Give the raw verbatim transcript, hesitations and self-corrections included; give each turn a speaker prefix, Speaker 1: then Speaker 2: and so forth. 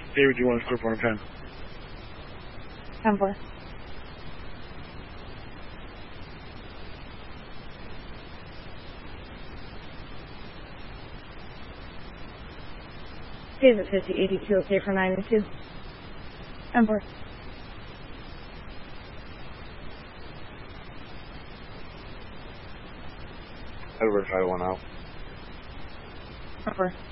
Speaker 1: David, do you want to score for ten?
Speaker 2: ten four. David fifty eighty-two, okay for nine and two. ten four.
Speaker 1: Edward, try one out.
Speaker 2: ten four.